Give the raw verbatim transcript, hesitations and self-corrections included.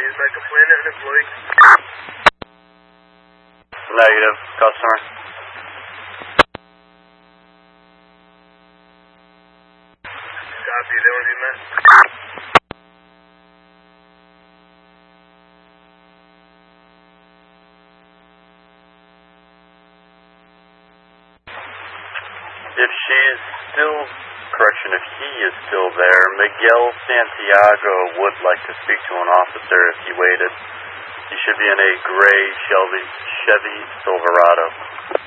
used by complainant and employee. Negative, customer. Copy, that was you, man. If she is still, correction, if he is still there, Miguel Santiago would like to speak to an officer if he waited. He should be in a gray Chevy, Chevy Silverado.